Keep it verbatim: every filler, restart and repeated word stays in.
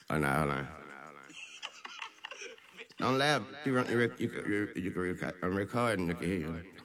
Oh, no, hold on. Don't laugh. You, run, you, rec- you, can- you, you can record, I'm recording. You can hear you.